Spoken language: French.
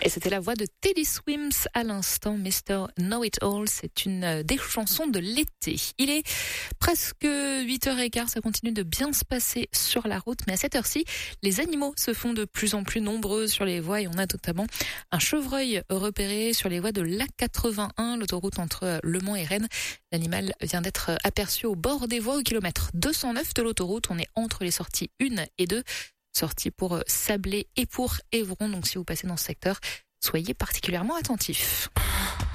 Et c'était la voix de Teddy Swims à l'instant, Mr. Know It All. C'est une des chansons de l'été. Il est presque 8h15, ça continue de bien se passer sur la route. Mais à cette heure-ci, les animaux se font de plus en plus nombreux sur les voies et on a notamment un chevreuil repéré sur les voies de l'A81, l'autoroute entre Le Mans et Rennes. L'animal vient d'être aperçu au bord des voies au kilomètre 209 de l'autoroute. On est entre les sorties 1 et 2. Sortie pour Sablé et pour Évron. Donc si vous passez dans ce secteur, soyez particulièrement attentifs.